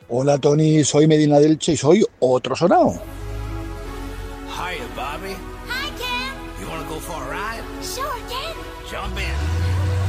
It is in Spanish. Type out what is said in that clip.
Hola Tony, soy Medina Delche y soy otro sonao. Hiya, Bobby. Hi, Ken. You wanna go for a ride? Sure, Ken. Jump in.